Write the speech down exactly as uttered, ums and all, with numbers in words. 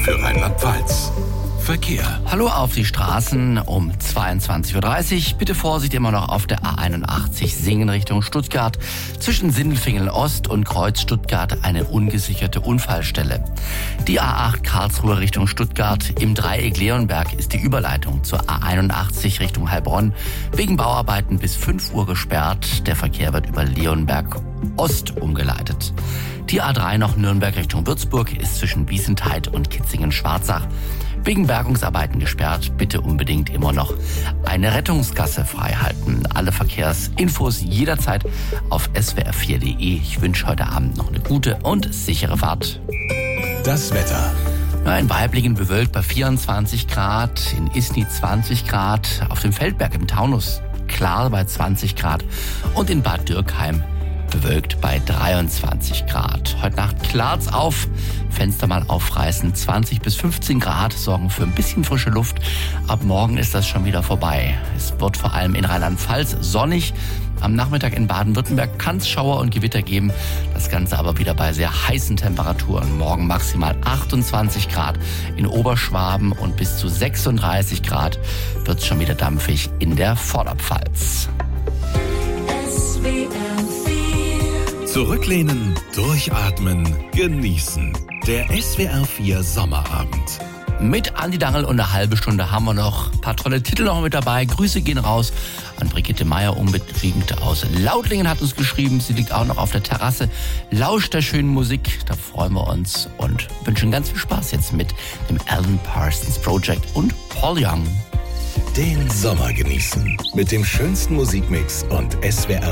für Rheinland-Pfalz. Verkehr. Hallo auf die Straßen um zweiundzwanzig Uhr dreißig. Bitte Vorsicht immer noch auf der A einundachtzig Singen Richtung Stuttgart. Zwischen Sindelfingen Ost und Kreuz Stuttgart eine ungesicherte Unfallstelle. Die A acht Karlsruhe Richtung Stuttgart. Im Dreieck Leonberg ist die Überleitung zur A einundachtzig Richtung Heilbronn wegen Bauarbeiten bis fünf Uhr gesperrt. Der Verkehr wird über Leonberg Ost umgeleitet. Die A drei noch Nürnberg Richtung Würzburg ist zwischen Wiesentheid und Kitzingen-Schwarzach wegen Bergungsarbeiten gesperrt. Bitte unbedingt immer noch eine Rettungsgasse freihalten. Alle Verkehrsinfos jederzeit auf s w r vier punkt d e. Ich wünsche heute Abend noch eine gute und sichere Fahrt. Das Wetter. Ja, in Waiblingen bewölkt bei vierundzwanzig Grad, in Isny zwanzig Grad, auf dem Feldberg im Taunus klar bei zwanzig Grad und in Bad Dürkheim bewölkt bei dreiundzwanzig Grad. Heute Nacht klart's auf, Fenster mal aufreißen, zwanzig bis fünfzehn Grad sorgen für ein bisschen frische Luft. Ab morgen ist das schon wieder vorbei. Es wird vor allem in Rheinland-Pfalz sonnig. Am Nachmittag in Baden-Württemberg kann es Schauer und Gewitter geben. Das Ganze aber wieder bei sehr heißen Temperaturen. Morgen maximal achtundzwanzig Grad in Oberschwaben und bis zu sechsunddreißig Grad wird es schon wieder dampfig in der Vorderpfalz. Zurücklehnen, durchatmen, genießen. Der S W R vier Sommerabend. Mit Andi Dangl und eine halbe Stunde haben wir noch ein paar tolle Titel noch mit dabei. Grüße gehen raus an Brigitte Meier, unbedingt aus Lautlingen hat uns geschrieben. Sie liegt auch noch auf der Terrasse, lauscht der schönen Musik. Da freuen wir uns und wünschen ganz viel Spaß jetzt mit dem Alan Parsons Project und Paul Young. Den Sommer genießen mit dem schönsten Musikmix und S W R